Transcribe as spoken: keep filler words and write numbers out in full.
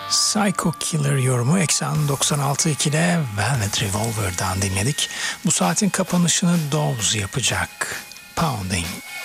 Psycho Killer yorumu Eksan doksan altı nokta ikide Velvet Revolver'dan dinledik. Bu saatin kapanışını Doves yapacak. Pounding.